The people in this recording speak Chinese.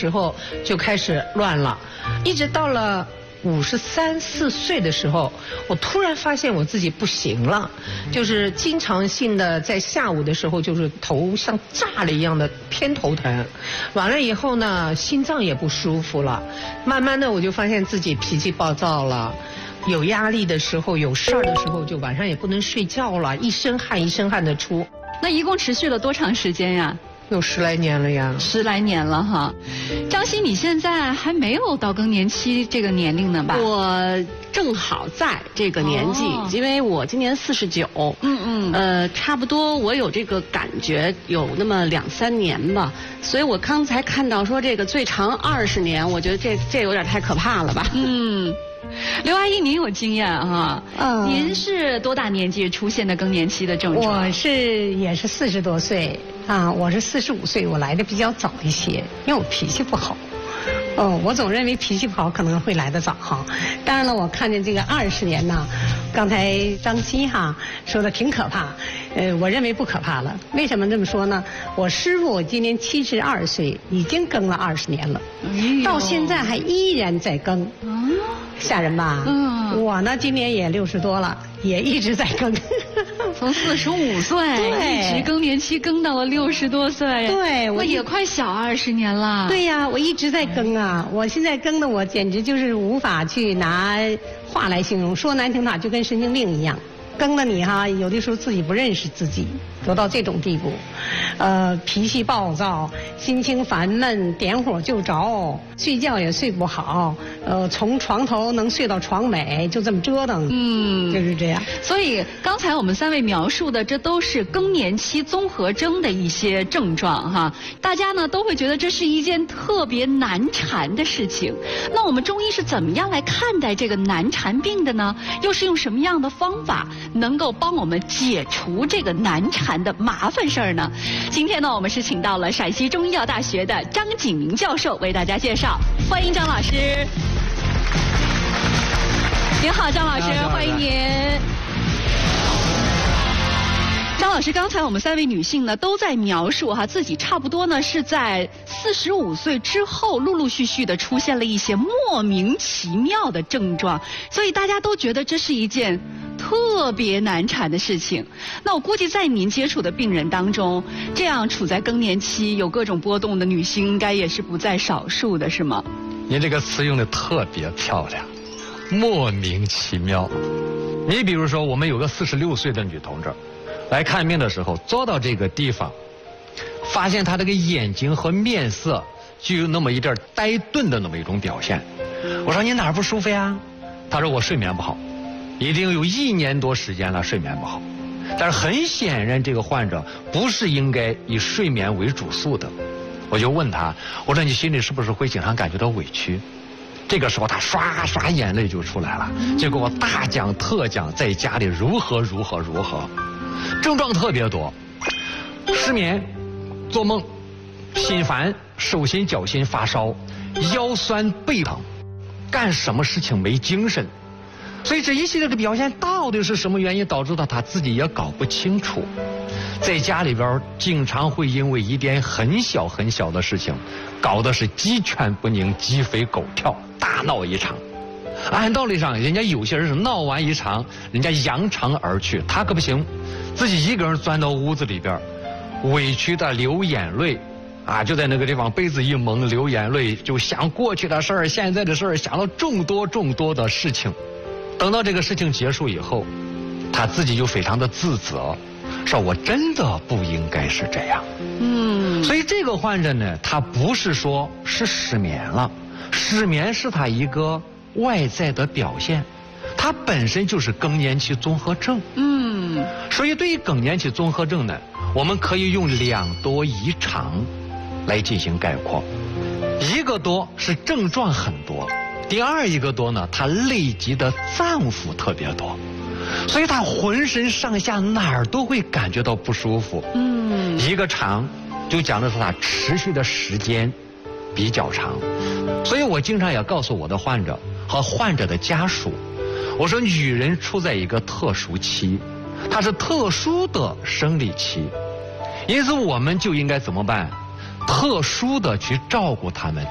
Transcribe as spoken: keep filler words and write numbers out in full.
时候就开始乱了，一直到了五十三四岁的时候，我突然发现我自己不行了，就是经常性的在下午的时候，就是头像炸了一样的偏头疼，完了以后呢，心脏也不舒服了，慢慢的我就发现自己脾气暴躁了。有压力的时候，有事儿的时候，就晚上也不能睡觉了，一身汗一身汗的出。 那一共持续了多长时间呀？ 有十来年了呀。 十来年了哈。张希，你现在还没有到更年期这个年龄呢吧？ 我正好在这个年纪，哦、因为我今年四十九。 嗯嗯。 呃，差不多我有这个感觉有那么两三年吧，所以我刚才看到说这个最长二十年，我觉得这这有点太可怕了吧？ 嗯。刘阿姨，您有经验哈？嗯。您是多大年纪出现的更年期的症状？ 我是也是四十多岁啊，我是四十五岁，我来的比较早一些，因为我脾气不好。哦，我总认为脾气不好可能会来得早哈。当然了，我看见这个二十年呢，刚才张希哈说的挺可怕，呃，我认为不可怕了。为什么这么说呢？我师傅今年七十二岁，已经更了二十年了，哎、到现在还依然在更。嗯。吓人吧？嗯，我呢今年也六十多了，也一直在更， 从四十五岁一直更年期更到了六十多岁， 对， 我也快小二十年了。 对呀，我一直在更啊，我现在更的我简直就是无法去拿话来形容，说难听点就跟神经病一样。更了你哈，有的时候自己不认识自己，都到这种地步，呃，脾气暴躁，心情烦闷，点火就着，睡觉也睡不好，呃，从床头能睡到床尾，就这么折腾，嗯，就是这样。 所以刚才我们三位描述的，这都是更年期综合征的一些症状哈。大家呢都会觉得这是一件特别难缠的事情。那我们中医是怎么样来看待这个难缠病的呢？又是用什么样的方法能够帮我们解除这个难缠的麻烦事儿呢？今天呢，我们是请到了陕西中医药大学的张景明教授为大家介绍，欢迎张老师。您好，张老师，欢迎您。张老师，刚才我们三位女性呢都在描述哈，自己差不多呢是在四十五岁之后，陆陆续续的出现了一些莫名其妙的症状，所以大家都觉得这是一件特别难缠的事情。那我估计在您接触的病人当中，这样处在更年期有各种波动的女性，应该也是不在少数的，是吗？ 您这个词用的特别漂亮，莫名其妙。你比如说，我们有个四十六岁的女同志来看病的时候，坐到这个地方，发现她这个眼睛和面色就有那么一点呆顿的那么一种表现。我说你哪儿不舒服呀？她说我睡眠不好，已经有一年多时间了，睡眠不好。但是很显然，这个患者不是应该以睡眠为主诉的。我就问她，我说你心里是不是会经常感觉到委屈？这个时候她刷刷眼泪就出来了，就给我大讲特讲在家里如何如何如何。症状特别多，失眠、做梦、心烦、手心脚心发烧、腰酸背疼，干什么事情没精神。所以这一系列的表现到底是什么原因导致的，他自己也搞不清楚。在家里边经常会因为一点很小很小的事情，搞得是鸡犬不宁、鸡飞狗跳，大闹一场。按道理上，人家有些人是闹完一场，人家扬长而去，他可不行，自己一个人钻到屋子里边，委屈的流眼泪，啊，就在那个地方被子一蒙流眼泪，就想过去的事儿、现在的事儿，想了众多众多的事情。等到这个事情结束以后，他自己就非常的自责，说我真的不应该是这样。嗯，所以这个患者呢，他不是说是失眠了，失眠是他一个外在的表现，它本身就是更年期综合症。嗯，所以对于更年期综合症呢，我们可以用两多一长来进行概括。一个多是症状很多，第二一个多呢，它累积的脏腑特别多，所以他浑身上下哪儿都会感觉到不舒服。嗯，一个长就讲的是它持续的时间比较长，所以我经常也告诉我的患者和患者的家属，我说女人处在一个特殊期，它是特殊的生理期，因此我们就应该怎么办？特殊的去照顾她们。